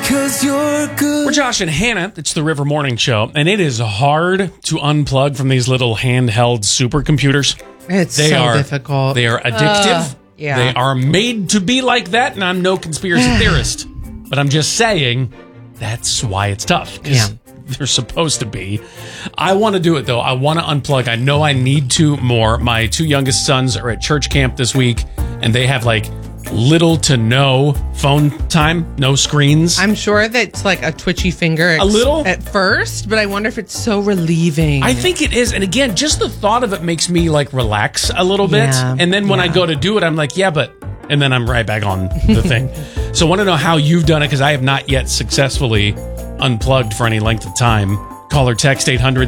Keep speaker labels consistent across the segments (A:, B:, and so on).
A: 'cause you're good.
B: We're Josh and Hannah. It's the River Morning Show, and it is hard to unplug from these little handheld supercomputers.
C: It's so difficult.
B: They are addictive.
C: Yeah.
B: They are made to be like that, and I'm no conspiracy theorist. But I'm just saying that's why it's tough. Because they're supposed to be. I want to do it, though. I want to unplug. I know I need to more. My two youngest sons are at church camp this week, and they have like little to no phone time, no screens.
C: I'm sure that's like a twitchy finger
B: a little
C: at first, but I wonder if it's so relieving.
B: I think it is. And again, just the thought of it makes me like relax a little bit. And then when I go to do it, I'm like, and then I'm right back on the thing. So I want to know how you've done it, because I have not yet successfully unplugged for any length of time. Call or text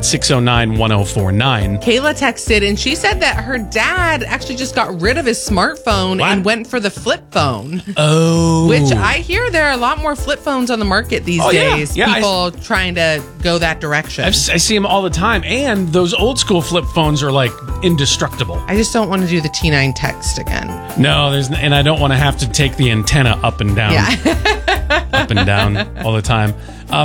B: 800-609-1049.
C: Kayla texted, and she said that her dad actually just got rid of his smartphone and went for the flip phone.
B: Oh.
C: Which I hear there are a lot more flip phones on the market these days.
B: Yeah,
C: people trying to go that direction.
B: I see them all the time. And those old school flip phones are like indestructible.
C: I just don't want to do the T9 text again.
B: No, and I don't want to have to take the antenna up and down. Up and down all the time.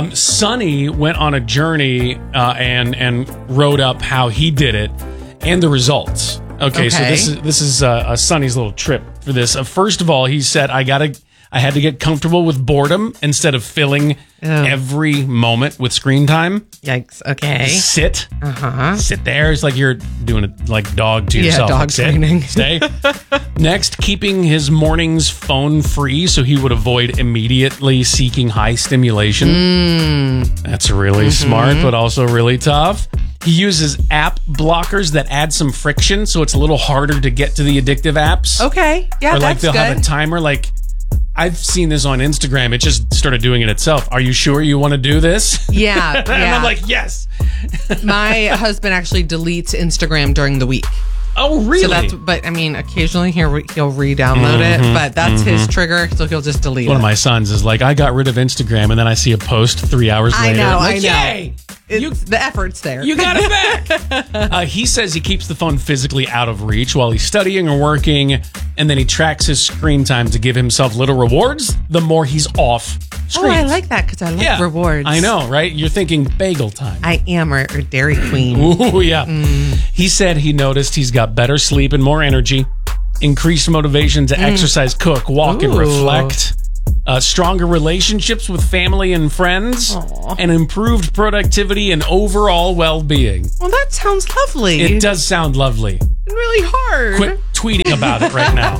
B: Sonny went on a journey and wrote up how he did it and the results. Okay. So this is Sonny's little trip for this. First of all, he said, I had to get comfortable with boredom instead of filling every moment with screen time.
C: Yikes. Okay.
B: Sit. Sit there. It's like you're doing it like dog to yourself.
C: Dog training.
B: Stay. Next, keeping his mornings phone free so he would avoid immediately seeking high stimulation. That's really smart, but also really tough. He uses app blockers that add some friction, so it's a little harder to get to the addictive apps.
C: Okay. Yeah,
B: or like
C: that's
B: they'll
C: good.
B: have a timer. Like, I've seen this on Instagram. It just started doing it itself. Are you sure you want to do this?
C: Yeah.
B: And I'm like, yes.
C: My husband actually deletes Instagram during the week.
B: Oh, really?
C: But I mean, occasionally he'll re-download it, but that's his trigger, so he'll just delete it.
B: One of my sons is like, I got rid of Instagram, and then I see a post 3 hours later.
C: I know.
B: Yay!
C: The effort's there.
B: You got it back. He says he keeps the phone physically out of reach while he's studying or working, and then he tracks his screen time to give himself little rewards the more he's off screen.
C: Oh, I like that, because I like rewards.
B: I know, right? You're thinking bagel time.
C: I am, or Dairy Queen.
B: Ooh, yeah. He said he noticed he's got better sleep and more energy, increased motivation to exercise, cook, walk, and reflect. Stronger relationships with family and friends, and improved productivity and overall well-being.
C: Well, that sounds lovely.
B: It does sound lovely.
C: And really hard.
B: Quit tweeting about it right now.